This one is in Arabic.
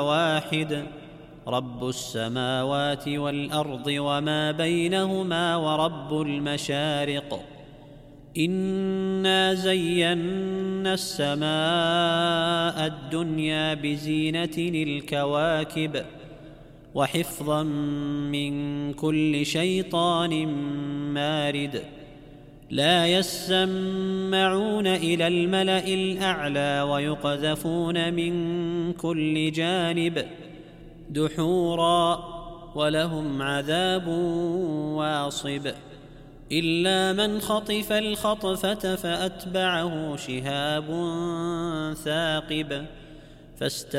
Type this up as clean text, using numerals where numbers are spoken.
واحد رب السماوات والأرض وما بينهما ورب المشارق إنا زينا السماء الدنيا بزينة الكواكب وحفظا من كل شيطان مارد لا يسمعون إلى الملأ الأعلى ويقذفون من كل جانب دحورا ولهم عذاب واصب إلا من خطف الخطفة فأتبعه شهاب ثاقب